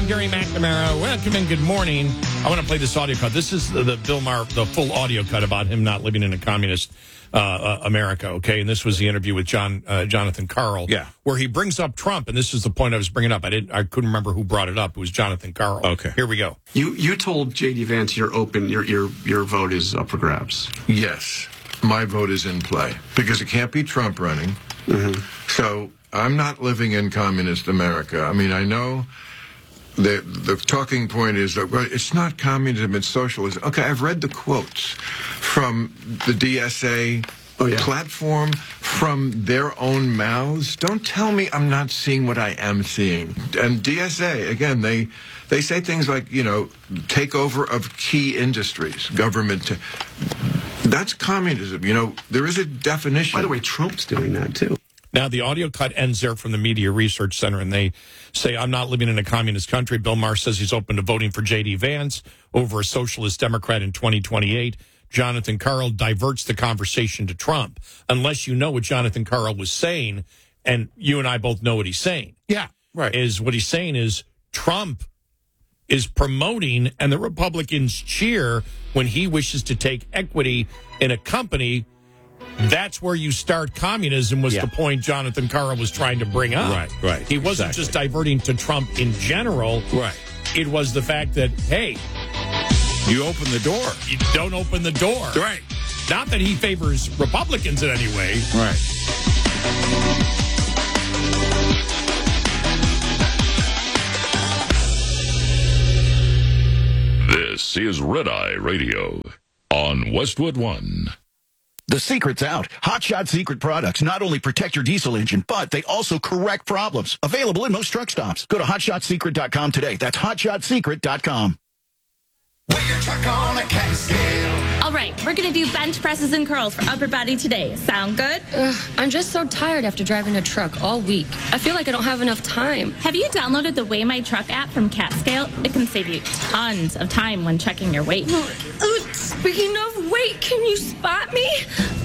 I'm Gary McNamara. Welcome and good morning. I want to play this audio cut. This is the Bill Maher, the full audio cut about him not living in a communist America, okay? And this was the interview with Jonathan Karl, where he brings up Trump, and this is the point I was bringing up. I couldn't remember who brought it up. It was Jonathan Karl. Okay. Here we go. You told J.D. Vance you're open, your vote is up for grabs. Yes, my vote is in play because it can't be Trump running. Mm-hmm. So I'm not living in communist America. I mean, I know the talking point is that, well, it's not communism, it's socialism. Okay, I've read the quotes from the DSA platform, from their own mouths. Don't tell me I'm not seeing what I am seeing. And DSA, again, they say things like, takeover of key industries, government. That's communism. There is a definition. By the way, Trump's doing that, too. Now, the audio cut ends there from the Media Research Center, and they say, I'm not living in a communist country. Bill Maher says he's open to voting for J.D. Vance over a socialist Democrat in 2028. Jonathan Karl diverts the conversation to Trump, unless you know what Jonathan Karl was saying, and you and I both know what he's saying. Yeah, right. What he's saying is Trump is promoting, and the Republicans cheer when he wishes to take equity in a company. That's where you start communism, was the point Jonathan Karl was trying to bring up. Right. He wasn't just diverting to Trump in general. Right. It was the fact that, hey, you open the door. You don't open the door. Right. Not that he favors Republicans in any way. Right. This is Red Eye Radio on Westwood One. The secret's out. Hot Shot Secret products not only protect your diesel engine, but they also correct problems. Available in most truck stops. Go to hotshotsecret.com today. That's hotshotsecret.com. Weigh your truck on a cat scale. All right, we're going to do bench presses and curls for upper body today. Sound good? I'm just so tired after driving a truck all week. I feel like I don't have enough time. Have you downloaded the Weigh My Truck app from CatScale? It can save you tons of time when checking your weight. Speaking of weight, can you spot me?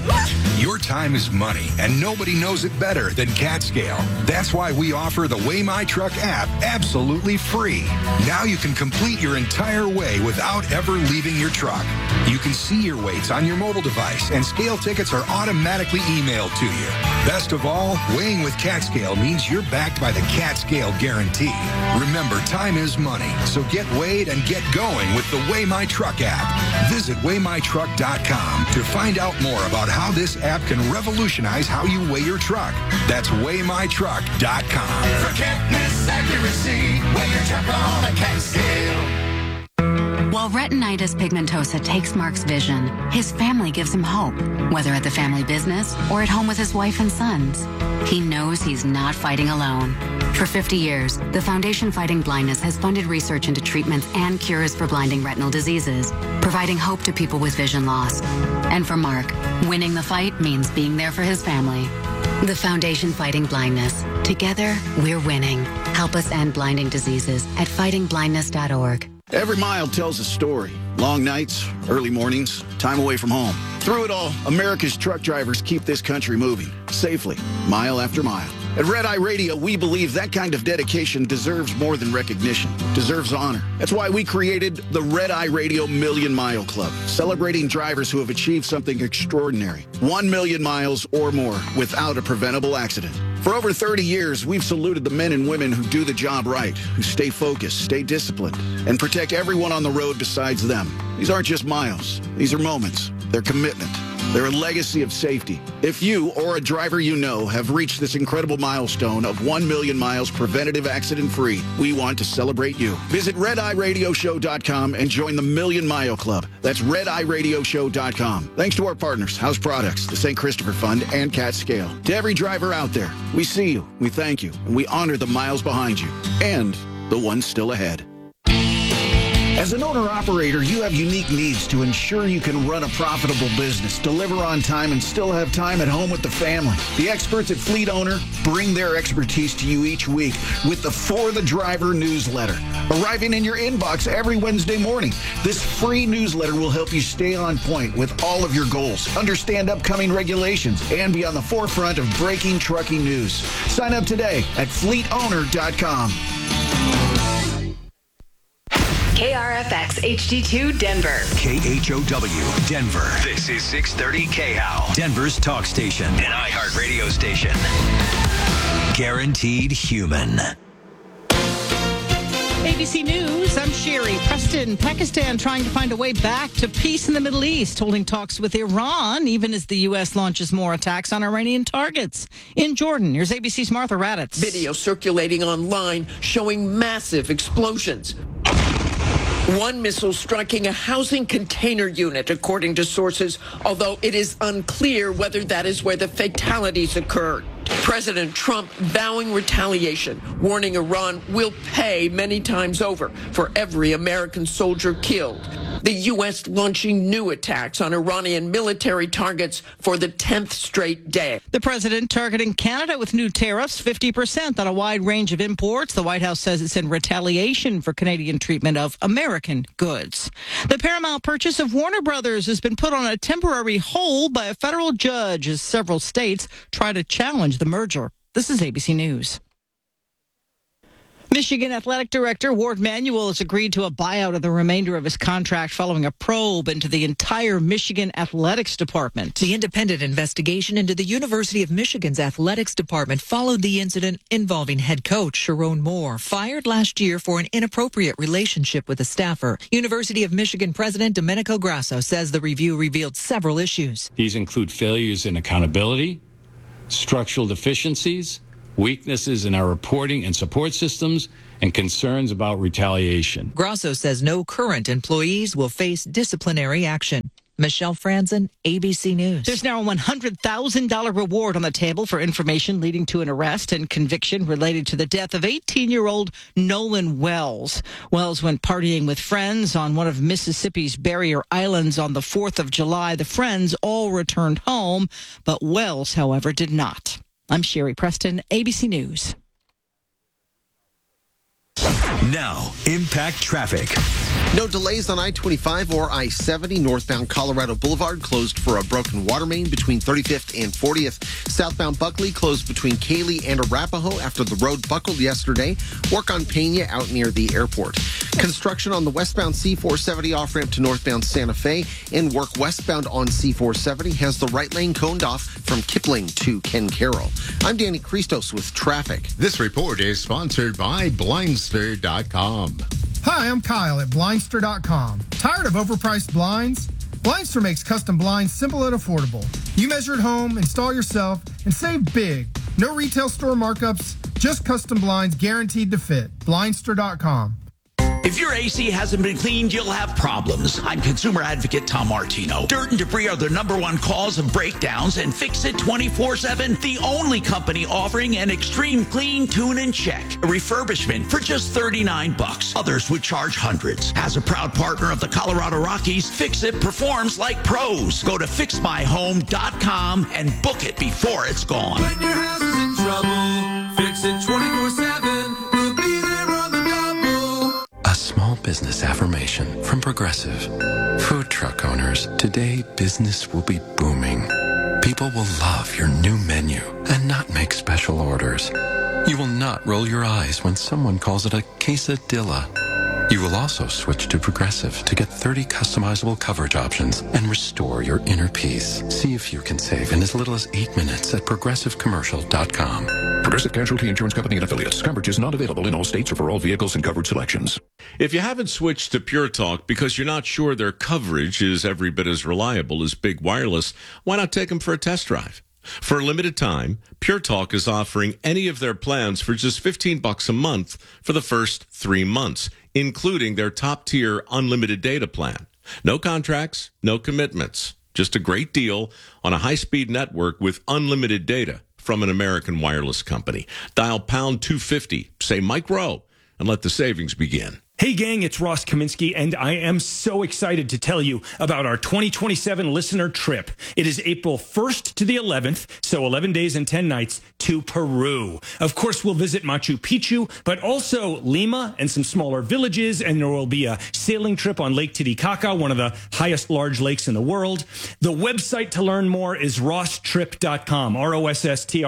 Your time is money, and nobody knows it better than CatScale. That's why we offer the Weigh My Truck app absolutely free. Now you can complete your entire weigh without ever leaving your truck. You can see your weights on your mobile device, and scale tickets are automatically emailed to you. Best of all, weighing with CatScale means you're backed by the CatScale guarantee. Remember, time is money, so get weighed and get going with the Weigh My Truck app. Visit WeighMyTruck.com to find out more about how this app can revolutionize how you weigh your truck. That's WeighMyTruck.com. Forget misaccuracy. Weigh your truck on a cat scale. While retinitis pigmentosa takes Mark's vision, his family gives him hope, whether at the family business or at home with his wife and sons. He knows he's not fighting alone. For 50 years, the Foundation Fighting Blindness has funded research into treatments and cures for blinding retinal diseases, providing hope to people with vision loss. And for Mark, winning the fight means being there for his family. The Foundation Fighting Blindness. Together, we're winning. Help us end blinding diseases at fightingblindness.org. Every mile tells a story. Long nights, early mornings, time away from home. Through it all, America's truck drivers keep this country moving, safely, mile after mile. At Red Eye Radio, we believe that kind of dedication deserves more than recognition, deserves honor. That's why we created the Red Eye Radio Million Mile Club, celebrating drivers who have achieved something extraordinary. 1 million miles or more without a preventable accident. For over 30 years, we've saluted the men and women who do the job right, who stay focused, stay disciplined, and protect everyone on the road besides them. These aren't just miles. These are moments. They're commitment. They're a legacy of safety. If you or a driver you know have reached this incredible milestone of 1 million miles preventative accident-free, we want to celebrate you. Visit RedEyeRadioShow.com and join the Million Mile Club. That's RedEyeRadioShow.com. Thanks to our partners, House Products, the St. Christopher Fund, and CatScale. To every driver out there, we see you, we thank you, and we honor the miles behind you and the ones still ahead. As an owner-operator, you have unique needs to ensure you can run a profitable business, deliver on time, and still have time at home with the family. The experts at Fleet Owner bring their expertise to you each week with the For the Driver newsletter, arriving in your inbox every Wednesday morning. This free newsletter will help you stay on point with all of your goals, understand upcoming regulations, and be on the forefront of breaking trucking news. Sign up today at fleetowner.com. KRFX HD2 Denver. KHOW Denver. This is 630 KHOW, Denver's talk station, an iHeart radio station. Guaranteed human. ABC News, I'm Sherry Preston. Pakistan trying to find a way back to peace in the Middle East, holding talks with Iran, even as the U.S. launches more attacks on Iranian targets. In Jordan, here's ABC's Martha Raddatz. Video circulating online showing massive explosions. One missile striking a housing container unit, according to sources, although it is unclear whether that is where the fatalities occurred. President Trump vowing retaliation, warning Iran will pay many times over for every American soldier killed. The U.S. launching new attacks on Iranian military targets for the 10th straight day. The president targeting Canada with new tariffs, 50% on a wide range of imports. The White House says it's in retaliation for Canadian treatment of American goods. The Paramount purchase of Warner Brothers has been put on a temporary hold by a federal judge as several states try to challenge the merger. This is ABC News. Michigan Athletic Director Ward Manuel has agreed to a buyout of the remainder of his contract following a probe into the entire Michigan Athletics Department. The independent investigation into the University of Michigan's athletics department followed the incident involving head coach Sharon Moore, fired last year for an inappropriate relationship with a staffer. University of Michigan President Domenico Grasso says the review revealed several issues. These include failures in accountability, structural deficiencies, weaknesses in our reporting and support systems, and concerns about retaliation. Grasso says no current employees will face disciplinary action. Michelle Franzen, ABC News. There's now a $100,000 reward on the table for information leading to an arrest and conviction related to the death of 18-year-old Nolan Wells. Wells went partying with friends on one of Mississippi's barrier islands on the 4th of July. The friends all returned home, but Wells, however, did not. I'm Sherry Preston, ABC News. Now, impact traffic. No delays on I-25 or I-70. Northbound Colorado Boulevard closed for a broken water main between 35th and 40th. Southbound Buckley closed between Cayley and Arapahoe after the road buckled yesterday. Work on Pena out near the airport. Construction on the westbound C-470 off-ramp to northbound Santa Fe, and work westbound on C-470 has the right lane coned off from Kipling to Ken Carroll. I'm Danny Christos with traffic. This report is sponsored by Blindster.com. Hi, I'm Kyle at Blindster.com. Tired of overpriced blinds? Blindster makes custom blinds simple and affordable. You measure at home, install yourself, and save big. No retail store markups, just custom blinds guaranteed to fit. Blindster.com. If your AC hasn't been cleaned, you'll have problems. I'm consumer advocate Tom Martino. Dirt and debris are the #1 cause of breakdowns, and Fix It 24/7, the only company offering an extreme clean, tune, and check. A refurbishment for just $39. Others would charge hundreds. As a proud partner of the Colorado Rockies, Fix It performs like pros. Go to fixmyhome.com and book it before it's gone. When your house is in trouble, Fix It 24/7. We'll be there on the double. A small business affirmation from Progressive. Food truck owners, today business will be booming. People will love your new menu and not make special orders. You will not roll your eyes when someone calls it a quesadilla. You will also switch to Progressive to get 30 customizable coverage options and restore your inner peace. See if you can save in as little as 8 minutes at progressivecommercial.com. Progressive Casualty Insurance Company and Affiliates. Coverage is not available in all states or for all vehicles and coverage selections. If you haven't switched to Pure Talk because you're not sure their coverage is every bit as reliable as Big Wireless, why not take them for a test drive? For a limited time, Pure Talk is offering any of their plans for just $15 a month for the first 3 months, including their top-tier unlimited data plan. No contracts, no commitments. Just a great deal on a high-speed network with unlimited data from an American wireless company. Dial pound 250, say Mike Rowe, and let the savings begin. Hey gang, it's Ross Kaminsky, and I am so excited to tell you about our 2027 listener trip. It is April 1st to the 11th, so 11 days and 10 nights to Peru. Of course, we'll visit Machu Picchu, but also Lima and some smaller villages, and there will be a sailing trip on Lake Titicaca, one of the highest large lakes in the world. The website to learn more is rosstrip.com,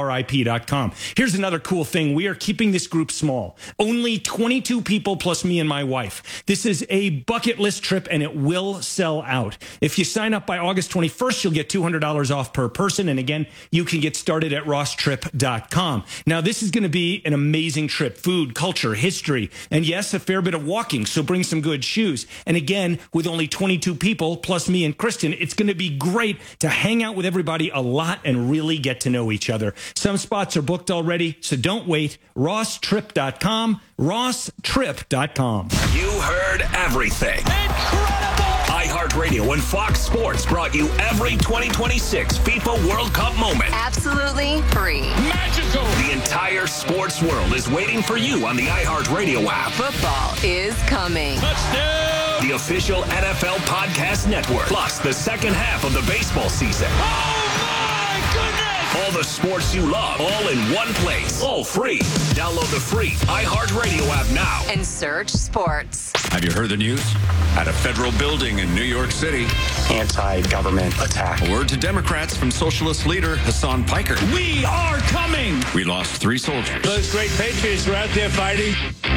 ROSSTRIP.com. Here's another cool thing. We are keeping this group small. Only 22 people plus me and my my wife. This is a bucket list trip, and it will sell out. If you sign up by August 21st, you'll get $200 off per person. And again, you can get started at rosstrip.com. Now, this is going to be an amazing trip. Food, culture, history, and yes, a fair bit of walking. So bring some good shoes. And again, with only 22 people, plus me and Kristen, it's going to be great to hang out with everybody a lot and really get to know each other. Some spots are booked already, so don't wait. rosstrip.com, rosstrip.com. You heard everything. Incredible! iHeartRadio and Fox Sports brought you every 2026 FIFA World Cup moment. Absolutely free. Magical! The entire sports world is waiting for you on the iHeartRadio app. Football is coming. Touchdown! The official NFL podcast network. Plus the second half of the baseball season. Oh my goodness! All the sports you love, all in one place. All free. Download the free iHeartRadio app now. And search sports. Have you heard the news? At a federal building in New York City. Anti-government attack. A word to Democrats from socialist leader Hassan Piker. We are coming! We lost 3 soldiers. Those great patriots were out there fighting.